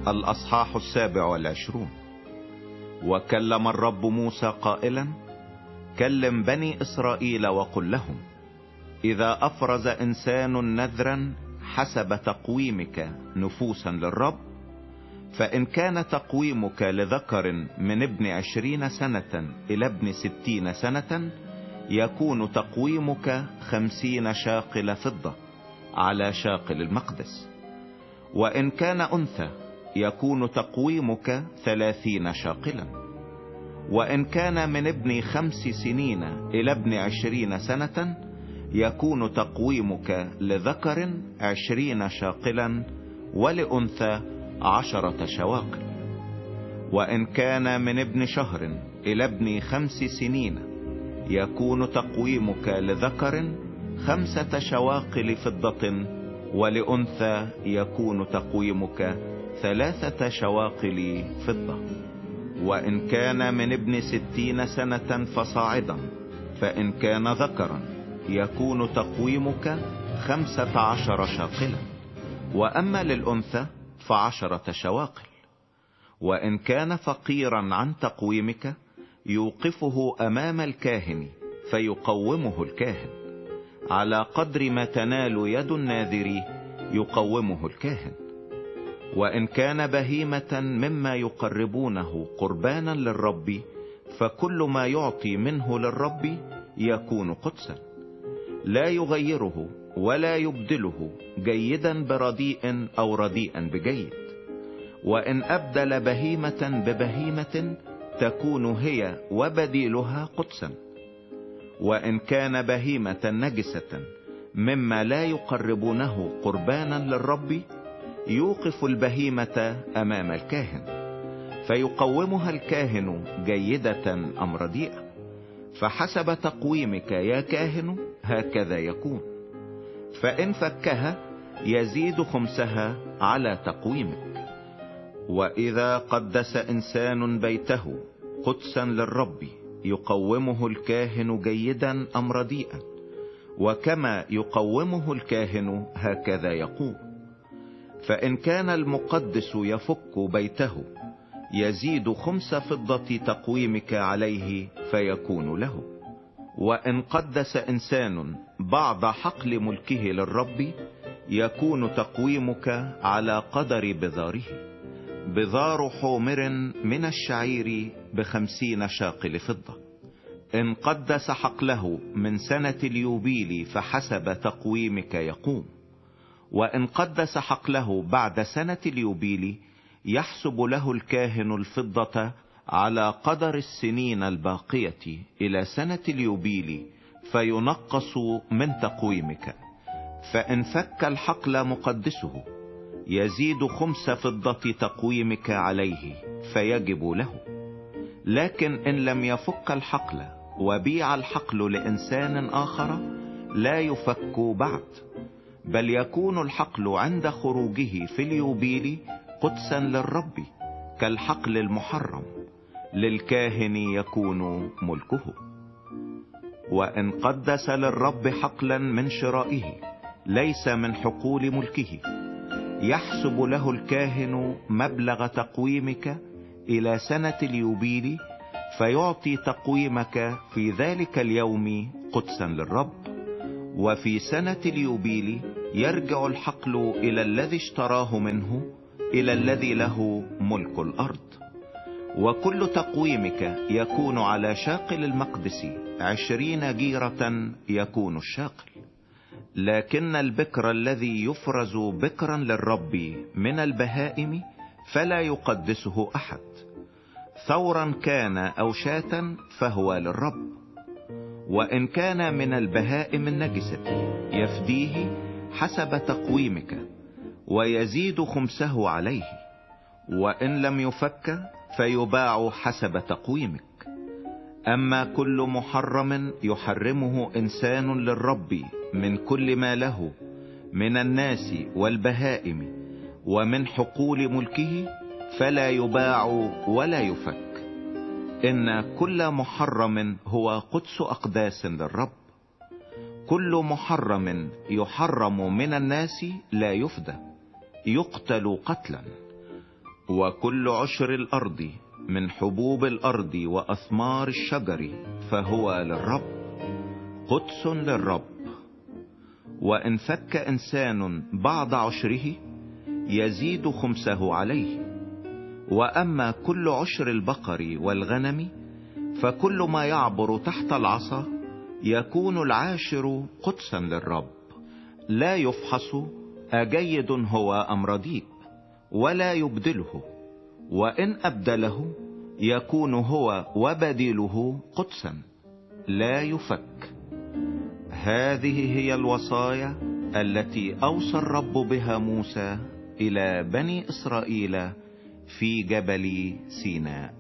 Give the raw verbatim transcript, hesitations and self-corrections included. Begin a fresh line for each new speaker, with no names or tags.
الأصحاح السابع والعشرون. وكلم الرب موسى قائلا: كلم بني إسرائيل وقل لهم: إذا أفرز إنسان نذرا حسب تقويمك نفوسا للرب، فإن كان تقويمك لذكر من ابن عشرين سنة إلى ابن ستين سنة، يكون تقويمك خمسين شاقل فضة على شاقل المقدس. وإن كان أنثى يكون تقويمك ثلاثين شاقلا. وإن كان من ابن خمس سنين إلى ابن عشرين سنة، يكون تقويمك لذكر عشرين شاقلا ولأنثى عشرة شواقل. وإن كان من ابن شهر إلى ابن خمس سنين، يكون تقويمك لذكر خمسة شواقل فضة، ولأنثى يكون تقويمك ثلاثة شواقل فضة. وإن كان من ابن ستين سنة فصاعدا، فإن كان ذكرا يكون تقويمك خمسة عشر شاقلا، وأما للأنثى فعشرة شواقل. وإن كان فقيرا عن تقويمك، يوقفه أمام الكاهن فيقومه الكاهن، على قدر ما تنال يد الناذر يقومه الكاهن. وإن كان بهيمة مما يقربونه قربانا للرب، فكل ما يعطي منه للرب يكون قدسا، لا يغيره ولا يبدله جيدا برديء أو رديئا بجيد. وإن أبدل بهيمة ببهيمة، تكون هي وبديلها قدسا. وإن كان بهيمة نجسة مما لا يقربونه قربانا للرب، يوقف البهيمة أمام الكاهن فيقومها الكاهن جيدة أم رديئة، فحسب تقويمك يا كاهن هكذا يكون. فإن فكها يزيد خمسها على تقويمك. وإذا قدس إنسان بيته قدسا للرب، يقومه الكاهن جيدا أم رديئا، وكما يقومه الكاهن هكذا يقوم. فإن كان المقدس يفك بيته، يزيد خمس فضة تقويمك عليه فيكون له. وإن قدس إنسان بعض حقل ملكه للرب، يكون تقويمك على قدر بذاره. بذار حومر من الشعير بخمسين شاقل فضة. إن قدس حقله من سنة اليوبيل فحسب تقويمك يقوم. وإن قدس حقله بعد سنة اليوبيل، يحسب له الكاهن الفضة على قدر السنين الباقية إلى سنة اليوبيل، فينقص من تقويمك. فإن فك الحقل مقدسه، يزيد خمس فضة تقويمك عليه فيجب له. لكن إن لم يفك الحقل وبيع الحقل لإنسان آخر، لا يفك بعد، بل يكون الحقل عند خروجه في اليوبيل قدسا للرب كالحقل المحرم، للكاهن يكون ملكه. وإن قدس للرب حقلا من شرائه ليس من حقول ملكه، يحسب له الكاهن مبلغ تقويمك إلى سنة اليوبيل، فيعطي تقويمك في ذلك اليوم قدسا للرب. وفي سنة اليوبيل يرجع الحقل إلى الذي اشتراه منه، إلى الذي له ملك الأرض. وكل تقويمك يكون على شاقل المقدس عشرين جيرة يكون الشاقل. لكن البكر الذي يفرز بكرا للرب من البهائم فلا يقدسه أحد، ثورا كان أو شاة فهو للرب. وإن كان من البهائم النجسة يفديه حسب تقويمك، ويزيد خمسه عليه. وإن لم يفك فيباع حسب تقويمك. أما كل محرم يحرمه إنسان للرب من كل ما له من الناس والبهائم ومن حقول ملكه، فلا يباع ولا يفك. إن كل محرم هو قدس أقداس للرب. كل محرم يحرم من الناس لا يفدى، يقتل قتلا. وكل عشر الأرض من حبوب الأرض وأثمار الشجر فهو للرب، قدس للرب. وإن فك إنسان بعض عشره يزيد خمسه عليه. وأما كل عشر البقر والغنم فكل ما يعبر تحت العصا يكون العاشر قدسا للرب. لا يفحص أجيد هو أم رديء، ولا يبدله، وإن أبدله يكون هو وبديله قدسا، لا يفك. هذه هي الوصايا التي أوصى الرب بها موسى إلى بني إسرائيل في جبل سيناء.